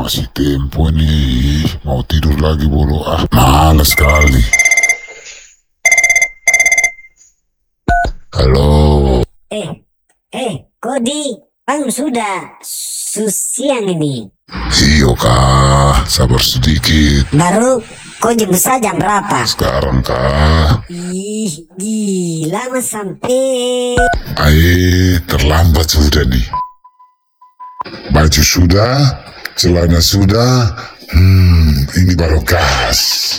masih tempo nih. Mau tidur lagi bolo. Malas sekali. Halo. Kodi, bangun sudah. Siang ini. Iyo kah, sabar sedikit. Baru kau jam saja jam berapa? Sekarang kah? Ih, gila mas sampai. Terlambat sudah nih. Baju sudah, celana sudah. Ini baru gas.